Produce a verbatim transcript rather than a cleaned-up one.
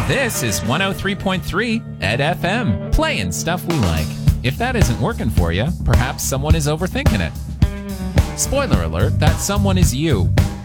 This is one oh three point three Ed F M, playing stuff we like. If that isn't working for you, perhaps someone is overthinking it. Spoiler alert, that someone is you.